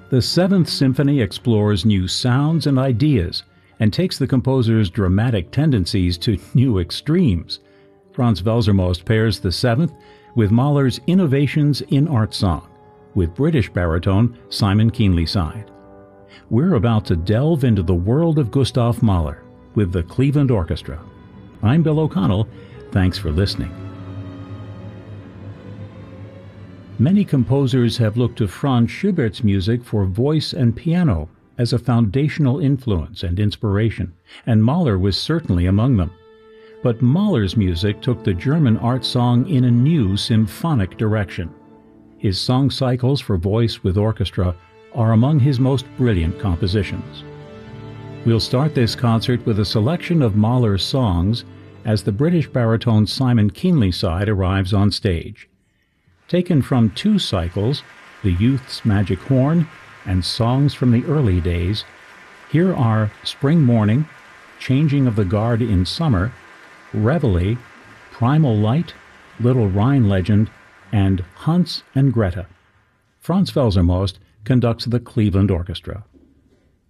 The Seventh Symphony explores new sounds and ideas and takes the composer's dramatic tendencies to new extremes. Franz Welser-Most pairs the Seventh with Mahler's innovations in art song, with British baritone Simon Keenlyside. We're about to delve into the world of Gustav Mahler with the Cleveland Orchestra. I'm Bill O'Connell. Thanks for listening. Many composers have looked to Franz Schubert's music for voice and piano as a foundational influence and inspiration, and Mahler was certainly among them. But Mahler's music took the German art song in a new symphonic direction. His song cycles for voice with orchestra are among his most brilliant compositions. We'll start this concert with a selection of Mahler's songs as the British baritone Simon Keenlyside arrives on stage. Taken from two cycles, The Youth's Magic Horn and Songs from the Early Days, here are Spring Morning, Changing of the Guard in Summer, Reveille, Primal Light, Little Rhine Legend, and Hans and Greta. Franz Welser-Most conducts the Cleveland Orchestra.